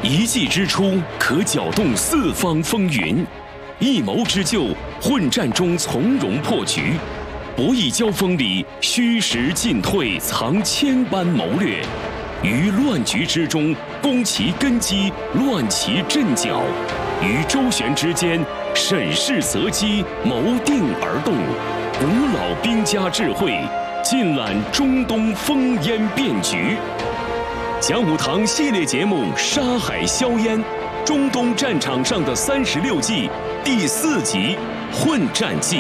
一计之初，可搅动四方风云；一谋之就，混战中从容破局。博弈交锋里，虚实进退藏千般谋略；于乱局之中，攻其根基，乱其阵脚；于周旋之间，审时择机，谋定而动。古老兵家智慧，尽览中东烽烟变局。讲武堂系列节目《沙海硝烟》，中东战场上的36计第4集《混战记》。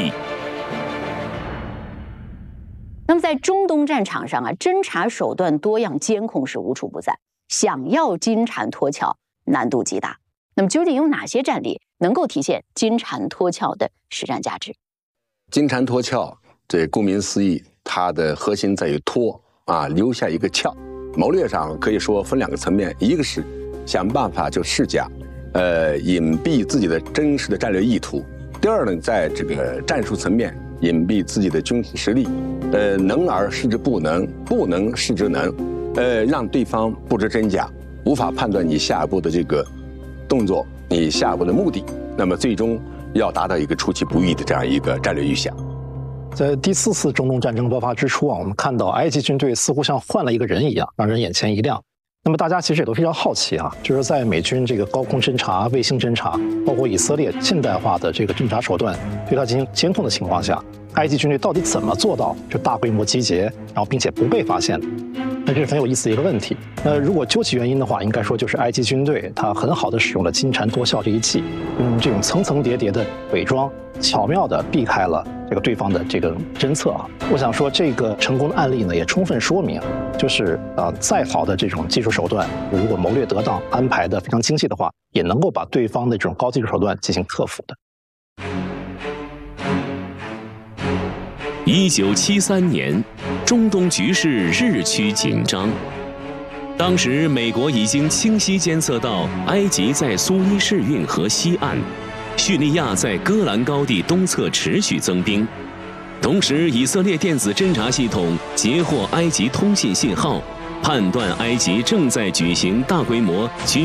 那么在中东战场上侦察手段多样，监控是无处不在，想要金蝉脱壳难度极大。那么究竟有哪些战例能够体现金蝉脱壳的实战价值？ 金蝉脱壳，这顾名思义，它的核心在于脱留下一个壳。谋略上可以说分2个层面，一个是想办法就试假，隐蔽自己的真实的战略意图；第二呢，在这个战术层面隐蔽自己的军事实力，能而示之不能，不能示之能，让对方不知真假，无法判断你下一步的这个动作，你下一步的目的，那么最终要达到一个出其不意的这样一个战略预想。 在第4次中东战争爆发之初我们看到埃及军队似乎像换了一个人一样，让人眼前一亮。那么大家其实也都非常好奇就是在美军这个高空侦察、卫星侦察，包括以色列现代化的这个侦察手段对它进行监控的情况下，埃及军队到底怎么做到就大规模集结，然后并且不被发现？那这是很有意思的一个问题。那如果究其原因的话，应该说就是埃及军队它很好的使用了金蝉脱壳这一计，用这种层层叠叠的伪装，巧妙地避开了这个对方的这个侦测我想说这个成功的案例呢，也充分说明，就是再好的这种技术手段，如果谋略得当、安排的非常精细的话，也能够把对方的这种高技术手段进行克服的。 1973年，中东局势日趋紧张。当时，美国已经清晰监测到埃及在苏伊士运河西岸，叙利亚在戈兰高地东侧持续增兵。同时，以色列电子侦察系统截获埃及通信信号，判断埃及正在举行大规模军